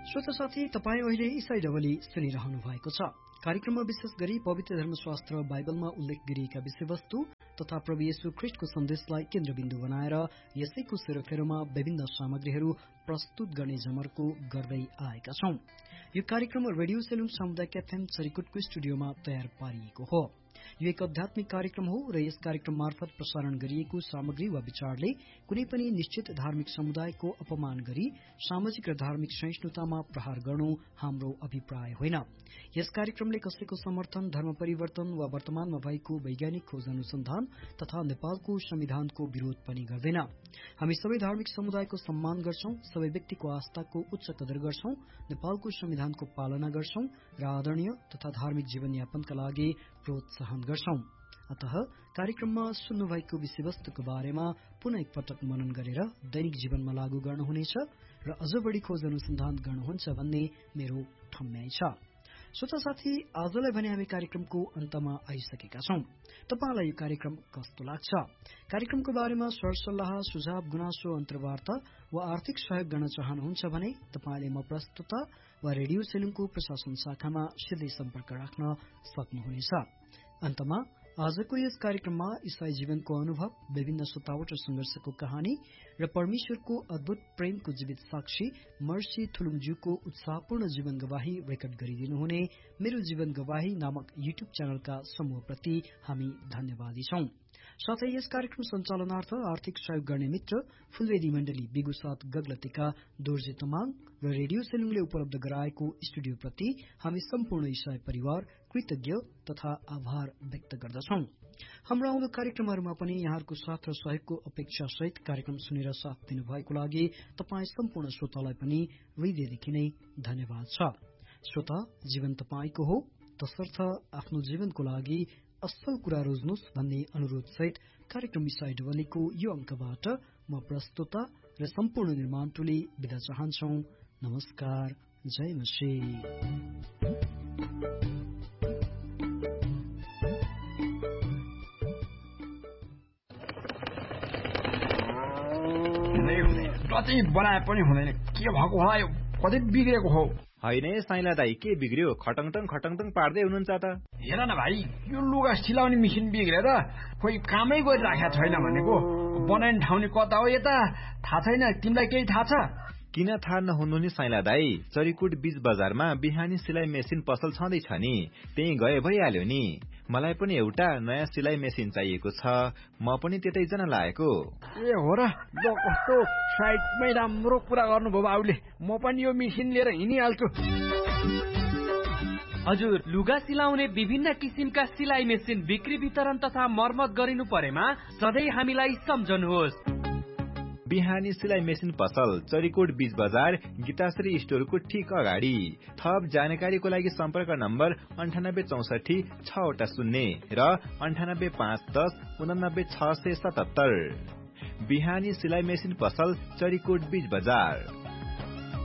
श्रोता साथी, तपाईँ अहिले इसाई डबली सुनिरहनु भएको छ। कार्यक्रममा विशेष गरी पवित्र धर्मशास्त्र बाइबलमा उल्लेख गरिएका विषयवस्तु तथा प्रभु येशू ख्रीष्टको सन्देशलाई केन्द्रबिन्दु बनाएर यसैको सेरोफेरोमा विभिन्न सामग्रीहरू प्रस्तुत गर्ने जमर्को गर्दै आएका छौं। यो कार्यक्रम रेडियो सेलुन सामुदायिक एफएम चरिकुटको स्टुडियोमा तयार पारिएको हो। यो एक आध्यात्मिक कार्यक्रम हो र यस कार्यक्रम मार्फत प्रसारण गरिएको सामग्री वा विचारले कुनै पनि निश्चित धार्मिक समुदायको अपमान गरी सामाजिक र धार्मिक सहिष्णुतामा प्रहार गर्नु हाम्रो अभिप्राय होइन। यस कार्यक्रमले कसैको समर्थन, धर्म परिवर्तन वा वर्तमानमा भएको वैज्ञानिक खोज अनुसन्धान तथा नेपालको संविधानको विरोध पनि गर्दैन। हामी सबै धार्मिक समुदायको सम्मान गर्छौं, सबै व्यक्तिको आस्थाको उच्च कदर गर्छौं, नेपालको संविधानको पालना गर्छौं र आदरणीय तथा धार्मिक जीवनयापनका लागि प्रोत्साहन गर्छौं। अतः कार्यक्रममा सुन्नुभएको विषयवस्तुको बारेमा पुनः एकपटक मनन गरेर दैनिक जीवनमा लागू गर्नुहुनेछ र अझ बढी खोज अनुसन्धान गर्नुहुन्छ भन्ने मेरो ठम्याइ छ। श्रोता साथी, आजलाई भने हामी कार्यक्रमको अन्तमा आइसकेका छौं। तपाईलाई यो कार्यक्रम कस्तो लाग्छ? कार्यक्रमको बारेमा सरसल्लाह, सुझाव, गुनासो, अन्तर्वार्ता वा आर्थिक सहयोग गर्न चाहनुहुन्छ भने तपाईले म प्रस्तुता वा रेडियो सेलुनको प्रशासन शाखामा सिधै सम्पर्क राख्न सक्नुहुनेछ। अन्तमा आजको यस कार्यक्रममा ईसाई जीवनको अनुभव, विभिन्न सतावट र संघर्षको कहानी र परमेश्वरको अद्भुत प्रेमको जीवित साक्षी मर्सी थुलुङज्यूको उत्साहपूर्ण जीवन गवाही रेकर्ड गरिदिनुहुने मेरो जीवन गवाही नामक युट्युब च्यानलका समूहप्रति हामी धन्यवादी छौं। साथै यस कार्यक्रम सञ्चालनार्थ आर्थिक सहयोग गर्ने मित्र फुलवेदी मण्डली बिगुसाथ गगलतीका दोर्जे तमाङ र रेडियो सेलुङले उपलब्ध गराएको स्टुडियोप्रति हामी सम्पूर्ण ईसाई परिवार कृतज्ञ तथा आभार व्यक्त गर्दछौं। हाम्रो आउँदो कार्यक्रमहरूमा पनि यहाँहरूको साथ र सहयोगको अपेक्षा सहित कार्यक्रम सुनेर साथ दिनुभएको लागि तपाई सम्पूर्ण श्रोतालाई पनि हृदयदेखि नै धन्यवाद छ। श्रोता, जीवन तपाईको हो, तसर्थ आफ्नो जीवनको लागि असल कुरा रोज्नुहोस् भन्ने अनुरोध सहित कार्यक्रम ईसाई डबलीको यो अंकबाट म प्रस्तुता र सम्पूर्ण निर्माण टोली बिदा चाहन्छौं। नमस्कार, जय मसीह। कतै बनाए पनि हुँदैन, के भएको होला यो? कतै बिग्रेको हो? होइन साइला दाई, के बिग्रियो? खटङटङ खटङटङ पार्दै हुनुहुन्छ त। हेर न भाइ, यो लुगा सिलाउने मेसिन बिग्रेर खोइ कामै गरिराखेको छैन भनेको। बनाउने ठाउँ नि कता हो यता थाहा छैन। तिमीलाई केही थाहा छ? किन थाहा नहुनु नि साइला दाई, चरिकुट बीच बजारमा बिहानी सिलाइ मेसिन पसल छँदैछ नि, त्यही गए भइहाल्यो नि। मलाई पनि एउटा नयाँ सिलाइ मेसिन चाहिएको छ, म पनि त्यतै जान लागेको। ए हो र, ल कस्तो साइडमै राम्रो कुरा गर्नुभयो बाबुले। म पनि यो मेसिन लिएर हिँडिहाल्छु। हजुर, लुगा सिलाउने विभिन्न किसिमका सिलाइ मेसिन बिक्री वितरण तथा मर्मत गरिनु परेमा सधैँ हामीलाई सम्झनुहोस्। बिहानी सिलाइ मेसिन पसल, चरिकोट बीच बजार, गीताश्री स्टोरको ठीक अगाडि। थप जानकारीको लागि सम्पर्क नम्बर 9864 680 र 9851 89 677। बिहानी सिलाइ मेसिन पसल, चरिकोट बीच बजार।